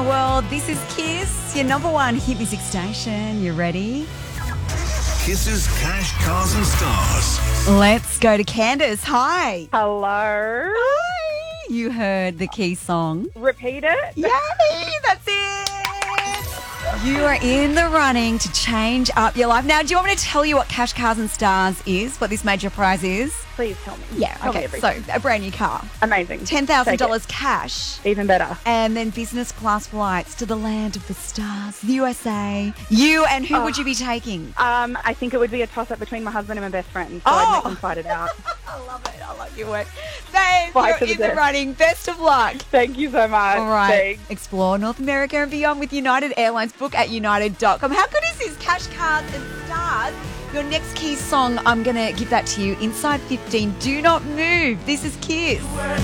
the world. This is Kiss, your number one hit music station. You ready? Kiss's Cash, Cars and Stars. Let's go to Candace. Hi. Hello. Hi. You heard the key song. Repeat it. Yay, that's it. You are in the running to change up your life. Now, do you want me to tell you what Cash, Cars and Stars is, what this major prize is? Please tell me. Yeah, Tell me okay. everything. So, a brand new car. Amazing. $10,000 cash. Even better. And then business class flights to the land of the stars, the USA. You and who would you be taking? I think it would be a toss-up between my husband and my best friend. So Oh. I'd make them fight it out. I love it. I love your work. Babe, Fight for you're the in the death. running. Best of luck. Thank you so much. All right. Thanks. Explore North America and beyond with United Airlines. Book at united.com. How good is this? Cash, Cards and Stars. Your next key song, I'm going to give that to you inside 15. Do not move. This is Kiss.